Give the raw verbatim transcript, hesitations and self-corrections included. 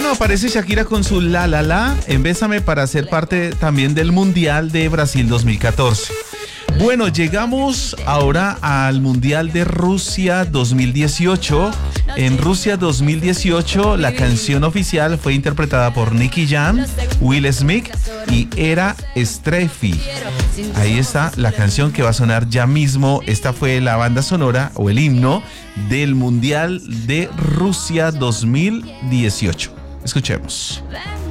Bueno, aparece Shakira con su La La La en Bésame para ser parte también del Mundial de Brasil dos mil catorce. Bueno, llegamos ahora al Mundial de Rusia dos mil dieciocho. En Rusia dos mil dieciocho, la canción oficial fue interpretada por Nicky Jam, Will Smith y Era Strefy. Ahí está la canción que va a sonar ya mismo. Esta fue la banda sonora o el himno del Mundial de Rusia dos mil dieciocho. Escuchemos.